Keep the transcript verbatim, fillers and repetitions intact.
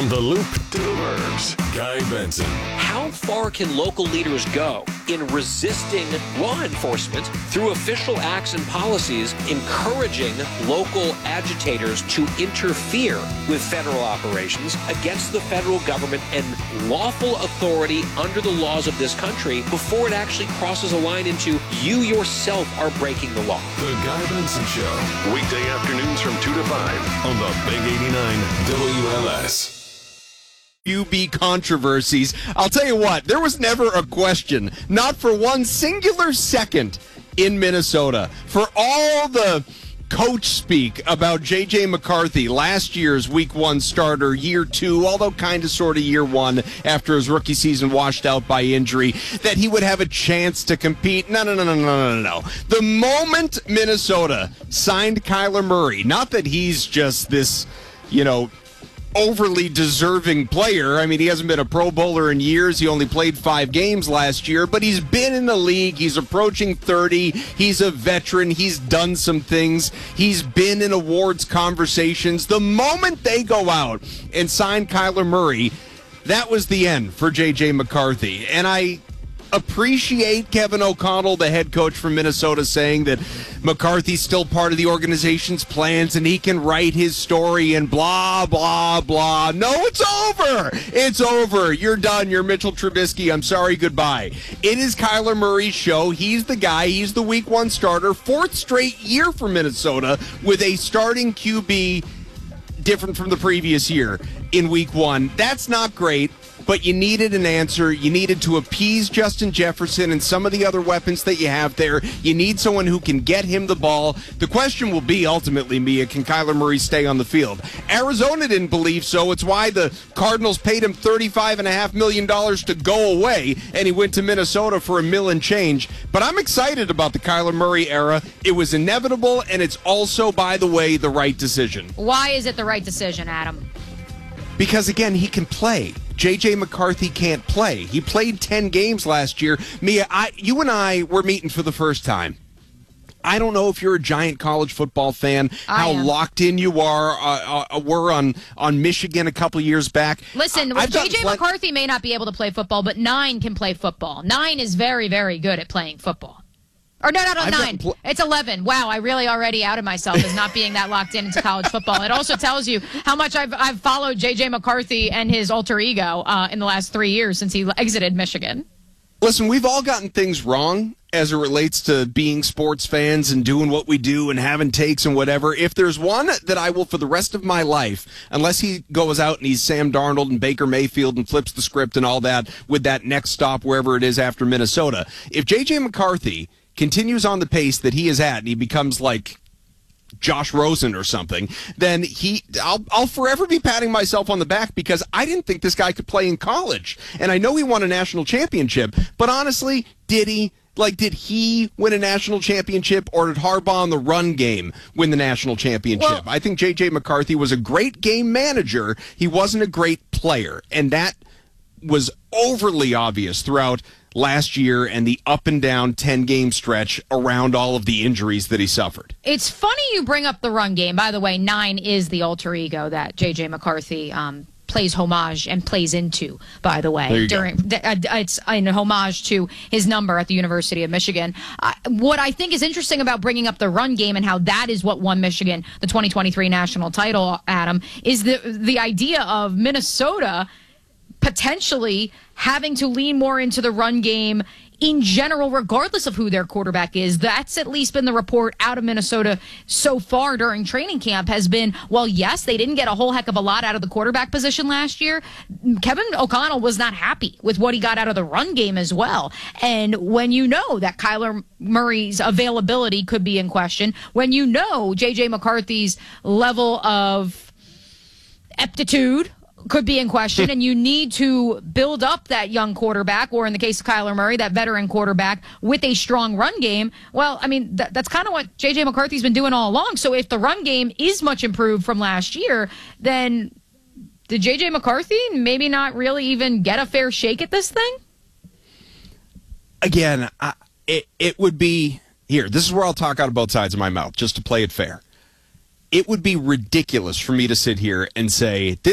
From the Loop to the Burbs, Guy Benson. How far can local leaders go in resisting law enforcement through official acts and policies, encouraging local agitators to interfere with federal operations against the federal government and lawful authority under the laws of this country before it actually crosses a line into you yourself are breaking the law? The Guy Benson Show. Weekday afternoons from two to five on the Big eighty-nine W L S. U B controversies. I'll tell you what, there was never a question, not for one singular second in Minnesota, for all the coach speak about J J McCarthy, last year's week one starter, year two, although kind of sort of year one after his rookie season washed out by injury, that he would have a chance to compete. No, no, no, no, no, no, no. The moment Minnesota signed Kyler Murray, not that he's just this, you know, overly deserving player. I mean, he hasn't been a Pro Bowler in years. He only played five games last year, but he's been in the league. He's approaching thirty. He's a veteran. He's done some things. He's been in awards conversations. The moment they go out and sign Kyler Murray, that was the end for J J McCarthy. And I appreciate Kevin O'Connell, the head coach from Minnesota, saying that McCarthy's still part of the organization's plans and he can write his story and blah, blah, blah. No, it's over. It's over. You're done. You're Mitchell Trubisky. I'm sorry. Goodbye. It is Kyler Murray's show. He's the guy. He's the week one starter. Fourth straight year for Minnesota with a starting Q B different from the previous year in week one. That's not great. But you needed an answer. You needed to appease Justin Jefferson and some of the other weapons that you have there. You need someone who can get him the ball. The question will be, ultimately, Mia, can Kyler Murray stay on the field? Arizona didn't believe so. It's why the Cardinals paid him thirty-five point five million dollars to go away, and he went to Minnesota for a mill and change. But I'm excited about the Kyler Murray era. It was inevitable, and it's also, by the way, the right decision. Why is it the right decision, Adam? Because, again, he can play. J J McCarthy can't play. He played ten games last year. Mia, I, you and I were meeting for the first time. I don't know if you're a giant college football fan, I how am. locked in you are, uh, uh, were on, on Michigan a couple years back. Listen, I've J J plen- McCarthy may not be able to play football, but Nine can play football. Nine is very, very good at playing football. Or no, no, no, I've nine. pl- It's eleven. Wow, I really already outed myself as not being that locked in into college football. It also tells you how much I've I've followed J J McCarthy and his alter ego uh, in the last three years since he exited Michigan. Listen, we've all gotten things wrong as it relates to being sports fans and doing what we do and having takes and whatever. If there's one that I will for the rest of my life, unless he goes out and he's Sam Darnold and Baker Mayfield and flips the script and all that with that next stop wherever it is after Minnesota, if J J McCarthy continues on the pace that he is at and he becomes like Josh Rosen or something, then he I'll, I'll forever be patting myself on the back because I didn't think this guy could play in college. And I know he won a national championship, but honestly, did he? Like, did he win a national championship or did Harbaugh in the run game win the national championship? Well, I think J J McCarthy was a great game manager. He wasn't a great player. And that was overly obvious throughout last year and the up and down ten-game stretch around all of the injuries that he suffered. It's funny you bring up the run game. By the way, Nine is the alter ego that J J McCarthy um, plays homage and plays into, by the way. during the, uh, It's in homage to his number at the University of Michigan. Uh, what I think is interesting about bringing up the run game and how that is what won Michigan the twenty twenty-three national title, Adam, is the the idea of Minnesota potentially having to lean more into the run game in general, regardless of who their quarterback is. That's at least been the report out of Minnesota so far during training camp has been, well, yes, they didn't get a whole heck of a lot out of the quarterback position last year. Kevin O'Connell was not happy with what he got out of the run game as well. And when you know that Kyler Murray's availability could be in question, when you know J J McCarthy's level of aptitude could be in question, and you need to build up that young quarterback, or in the case of Kyler Murray, that veteran quarterback, with a strong run game. Well, I mean, th- that's kind of what J J McCarthy's been doing all along. So if the run game is much improved from last year, then did J J McCarthy maybe not really even get a fair shake at this thing? Again, I, it, it would be, here, this is where I'll talk out of both sides of my mouth, just to play it fair. It would be ridiculous for me to sit here and say,